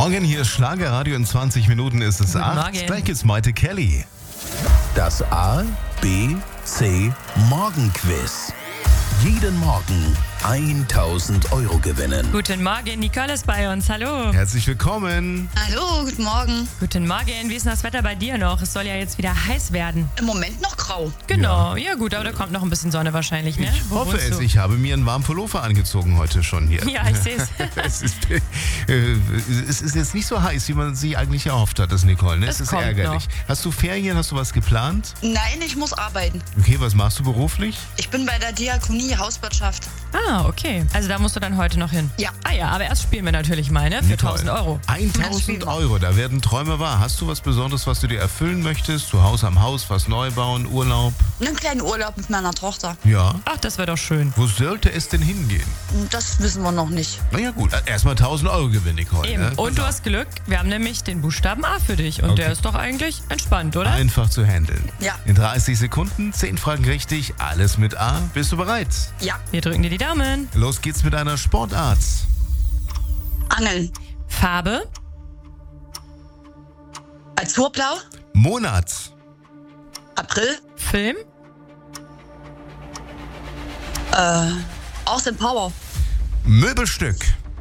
Morgen, hier ist Schlagerradio, in 20 Minuten ist es 8. Morgen. Gleich geht's Maite Kelly. Das A, B, C Morgenquiz. Jeden Morgen 1.000 Euro gewinnen. Guten Morgen, Nicole ist bei uns. Hallo. Herzlich willkommen. Hallo, guten Morgen. Guten Morgen. Wie ist denn das Wetter bei dir noch? Es soll ja jetzt wieder heiß werden. Im Moment noch grau. Genau. Ja gut, aber da kommt noch ein bisschen Sonne wahrscheinlich, ne? Ich Wo hoffe wohnst es. du? Ich habe mir einen warmen Pullover angezogen heute schon hier. Ja, ich sehe es. Es ist jetzt nicht so heiß, wie man sich eigentlich erhofft hat, das Nicole. Ne? Es Es ist kommt ärgerlich. noch. Hast du Ferien? Hast du was geplant? Nein, ich muss arbeiten. Okay, was machst du beruflich? Ich bin bei der Diakonie Hauswirtschaft. Ah, okay. Also da musst du dann heute noch hin. Ja. Ah ja, aber erst spielen wir natürlich mal, ne? Für Nicole, 1.000 Euro. 1.000 Euro, da werden Träume wahr. Hast du was Besonderes, was du dir erfüllen möchtest? Zu Hause am Haus, was neu bauen, Urlaub? Einen kleinen Urlaub mit meiner Tochter. Ja. Ach, das wäre doch schön. Wo sollte es denn hingehen? Das wissen wir noch nicht. Na ja gut, erstmal 1.000 Euro Gewinn, Nicole. Eben. Ne? Und du hast Glück, wir haben nämlich den Buchstaben A für dich. Und Okay. der ist doch eigentlich entspannt, oder? Einfach zu handeln. Ja. In 30 Sekunden, 10 Fragen richtig, alles mit A. Bist du bereit? Ja. Wir drücken dir die Daumen. Los geht's mit einer Sportart. Angeln. Farbe, Azurblau. Monat. April. Film, Austin Power. Möbelstück.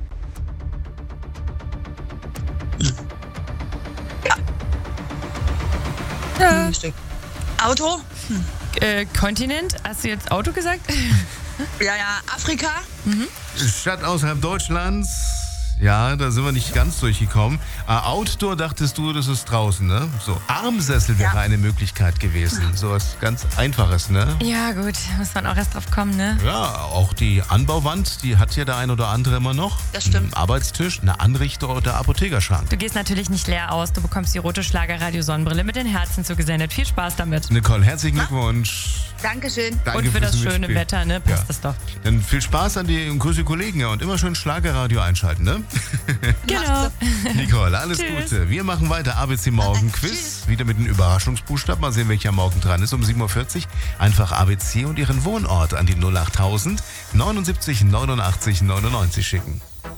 Stück. Auto. Kontinent. Hast du jetzt Auto gesagt? Ja, Afrika. Stadt außerhalb Deutschlands. Ja, da sind wir nicht ganz durchgekommen. Outdoor dachtest du, das ist draußen, ne? So, Armsessel wäre eine Möglichkeit gewesen. So was ganz Einfaches, ne? Ja gut, muss man auch erst drauf kommen, ne? Ja, auch die Anbauwand, die hat ja der ein oder andere immer noch. Das stimmt. Ein Arbeitstisch, eine Anrichter oder Apothekerschrank. Du gehst natürlich nicht leer aus. Du bekommst die rote Schlagerradio-Sonnenbrille mit den Herzen zugesendet. Viel Spaß damit. Nicole, herzlichen Glückwunsch. Dankeschön. Danke Und für fürs das schöne Mitspielen. Wetter, ne? Passt Ja. das doch. Dann viel Spaß an die Grüße Kollegen, ja, und immer schön Schlagerradio einschalten, ne? Genau. Nicole, alles Tschüss. Gute. Wir machen weiter. ABC Morgen Quiz. Tschüss. Wieder mit einem Überraschungsbuchstaben. Mal sehen, welcher morgen dran ist. Um 7.40 Uhr. Einfach ABC und Ihren Wohnort an die 08000 79 89 99 schicken.